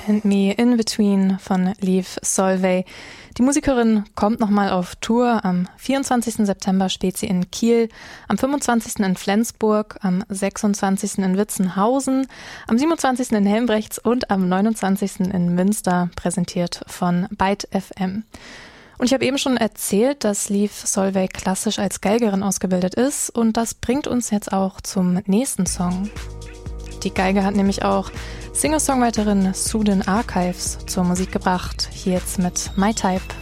and Me in Between von Liv Solveig. Die Musikerin kommt nochmal auf Tour. Am 24. September spielt sie in Kiel, am 25. in Flensburg, am 26. in Witzenhausen, am 27. in Helmbrechts und am 29. in Münster, präsentiert von Byte FM. Und ich habe eben schon erzählt, dass Liv Solveig klassisch als Geigerin ausgebildet ist, und das bringt uns jetzt auch zum nächsten Song. Die Geige hat nämlich auch Singer-Songwriterin Sudin Archives zur Musik gebracht. Hier jetzt mit My Type